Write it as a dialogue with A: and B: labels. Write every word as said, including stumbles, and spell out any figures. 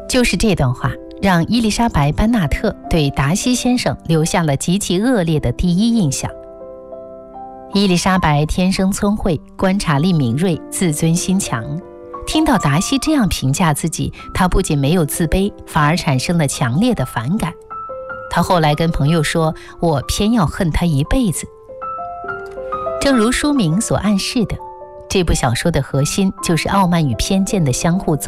A: 就是这段话让伊丽莎白·班纳特对达西先生留下了极其恶劣的第一印象。伊丽莎白天生聪慧，观察力敏锐，自尊心强。听到达西这样评价自己，她不仅没有自卑，反而产生了强烈的反感。她后来跟朋友说：“我偏要恨他一辈子。”正如书名所暗示的，这部小说的核心就是傲慢与偏见的相互作